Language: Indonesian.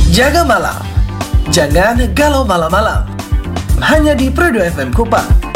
Jaga malam, jangan galau malam-malam. Hanya di Pro 2 FM Kupang.